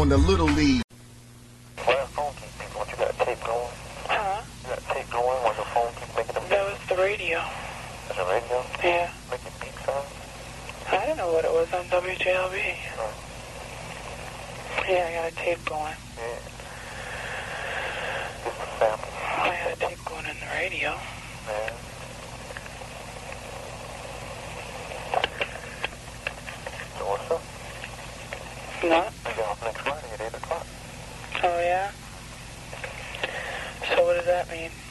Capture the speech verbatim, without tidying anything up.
on the Little League. Why the phone keep beeping? What, you got a tape going? Huh? You got a tape going while your phone keeps making them beep? That was the radio. That's a radio? Yeah. Making beep sounds? I don't know what it was on W J L B. Oh. Yeah, I got a tape going. Yeah. Just a sample. I had a tape going in the radio. Yeah. So what's up? No? I get off next Friday at eight o'clock. Oh, yeah? So what does that mean?